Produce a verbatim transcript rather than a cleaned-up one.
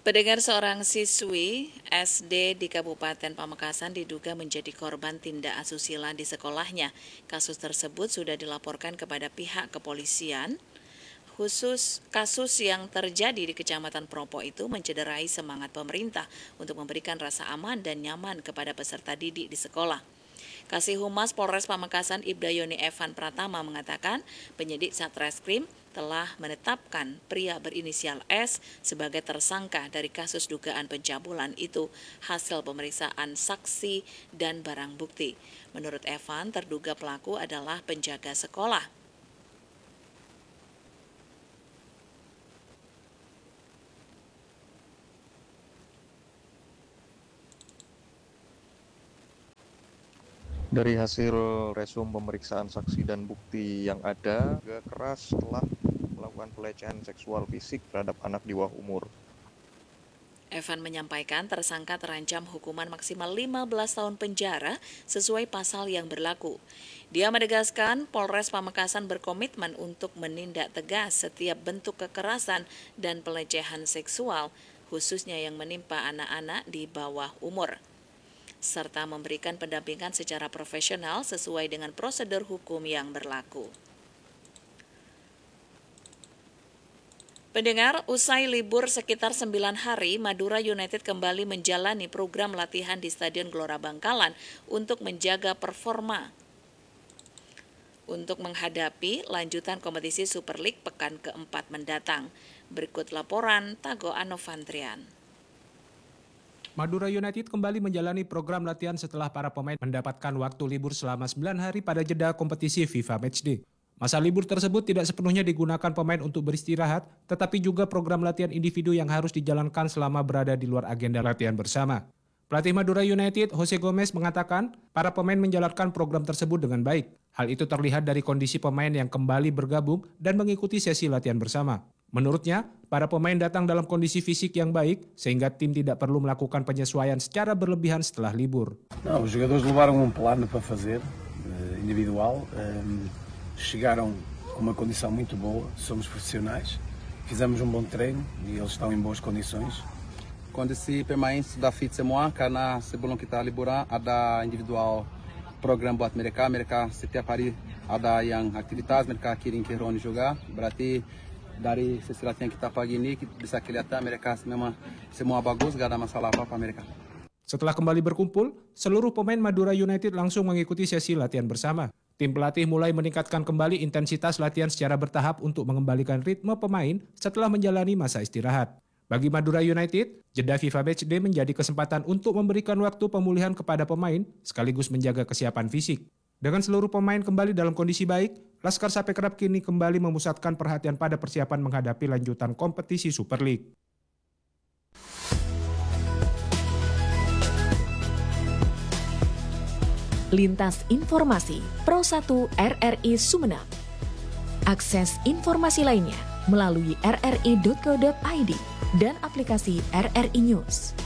Pendengar, seorang siswi S D di Kabupaten Pamekasan diduga menjadi korban tindak asusila di sekolahnya. Kasus tersebut sudah dilaporkan kepada pihak kepolisian. Khusus kasus yang terjadi di Kecamatan Propo itu mencederai semangat pemerintah untuk memberikan rasa aman dan nyaman kepada peserta didik di sekolah. Kasih Humas Polres Pamekasan Ibda Yoni Evan Pratama mengatakan penyidik Satreskrim telah menetapkan pria berinisial S sebagai tersangka dari kasus dugaan pencabulan itu hasil pemeriksaan saksi dan barang bukti. Menurut Evan, terduga pelaku adalah penjaga sekolah. Dari hasil resum pemeriksaan saksi dan bukti yang ada, juga keras telah melakukan pelecehan seksual fisik terhadap anak di bawah umur. Evan menyampaikan tersangka terancam hukuman maksimal lima belas tahun penjara sesuai pasal yang berlaku. Dia menegaskan Polres Pamekasan berkomitmen untuk menindak tegas setiap bentuk kekerasan dan pelecehan seksual, khususnya yang menimpa anak-anak di bawah umur, serta memberikan pendampingan secara profesional sesuai dengan prosedur hukum yang berlaku. Pendengar, usai libur sekitar sembilan hari, Madura United kembali menjalani program latihan di Stadion Gelora Bangkalan untuk menjaga performa untuk menghadapi lanjutan kompetisi Super League pekan keempat mendatang. Berikut laporan Tago Anovantrian. Madura United kembali menjalani program latihan setelah para pemain mendapatkan waktu libur selama sembilan hari pada jeda kompetisi FIFA Matchday. Masa libur tersebut tidak sepenuhnya digunakan pemain untuk beristirahat, tetapi juga program latihan individu yang harus dijalankan selama berada di luar agenda latihan bersama. Pelatih Madura United, Jose Gomez, mengatakan para pemain menjalankan program tersebut dengan baik. Hal itu terlihat dari kondisi pemain yang kembali bergabung dan mengikuti sesi latihan bersama. Menurutnya, para pemain datang dalam kondisi fisik yang baik sehingga tim tidak perlu melakukan penyesuaian secara berlebihan setelah libur. Não, os jogadores levaram um plano para fazer, individual, chegaram com uma condição muito boa, somos profissionais, fizemos um bom treino e eles estão em boas condições. Kondisi pemain sudah fit semua karena sebelum kita liburan ada individual program buat mereka, mereka setiap hari ada yang aktivitas, mereka kirim ke Rony juga, berarti dari sesi latihan kita pagi ini bisa kelihatan mereka memang semua bagus, gak ada masalah apa-apa mereka. Setelah kembali berkumpul, seluruh pemain Madura United langsung mengikuti sesi latihan bersama. Tim pelatih mulai meningkatkan kembali intensitas latihan secara bertahap untuk mengembalikan ritme pemain setelah menjalani masa istirahat. Bagi Madura United, jeda FIFA Matchday menjadi kesempatan untuk memberikan waktu pemulihan kepada pemain sekaligus menjaga kesiapan fisik. Dengan seluruh pemain kembali dalam kondisi baik, Laskar Sapekrab kini kembali memusatkan perhatian pada persiapan menghadapi lanjutan kompetisi Super League. Lintas Informasi Pro satu R R I Sumeneb. Akses informasi lainnya melalui r r i dot co dot i d dan aplikasi R R I News.